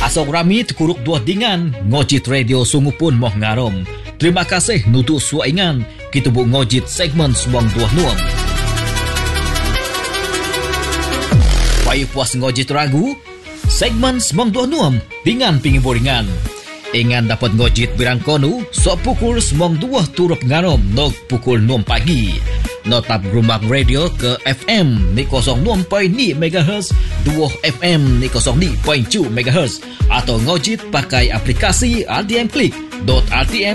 Pasok rami tekuruk dua dingan, ngojit radio sungu pun moh ngarom. Terima kasih nutu suaingan, kita bu ngojit segmen semong dua nuam. Payu puas ngojit ragu, segmen semong dua nuam, dingan pingin boringan. Ingan dapat ngojit birang konu, sok pukul semong dua turut ngarom, nok pukul 6 pagi. Notap rumah radio ke FM ni 06.2 MHz, 2 FM ni 02.2 MHz atau ngojit pakai aplikasi RTM Klik.rtm